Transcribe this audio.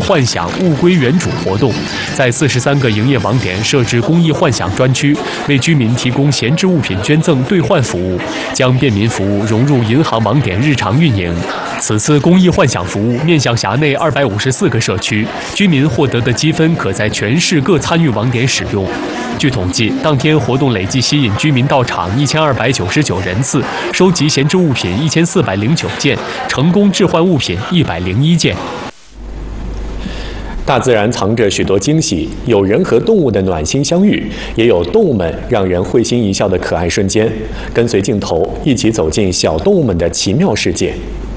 幻想物归原主活动，在43个营业网点设置公益幻想专区，为居民提供闲置物品捐赠兑换服务，将便民服务融入银行网点日常运营。此次公益幻想服务面向辖内254个社区，居民获得的积分可在全市各参与网点使用。据统计，当天活动累计吸引居民到场1299人次，收集闲置物品1409件，成功置换物品101件。 大自然藏着许多惊喜，有人和动物的暖心相遇，也有动物们让人会心一笑的可爱瞬间。跟随镜头，一起走进小动物们的奇妙世界。